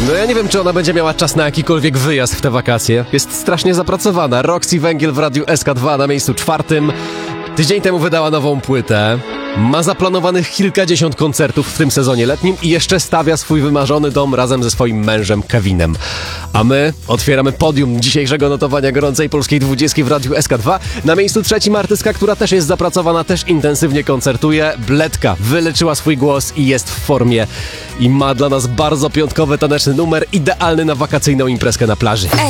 No ja nie wiem, czy ona będzie miała czas na jakikolwiek wyjazd w te wakacje. Jest strasznie zapracowana. Roxy Węgiel w Radiu SK2 na miejscu 4. Tydzień temu wydała nową płytę. Ma zaplanowanych kilkadziesiąt koncertów w tym sezonie letnim i jeszcze stawia swój wymarzony dom razem ze swoim mężem Kevinem. A my otwieramy podium dzisiejszego notowania gorącej polskiej 20 w Radiu SK2. Na miejscu 3 artystka, która też jest zapracowana, też intensywnie koncertuje. Bledka wyleczyła swój głos i jest w formie. I ma dla nas bardzo piątkowy taneczny numer, idealny na wakacyjną imprezkę na plaży.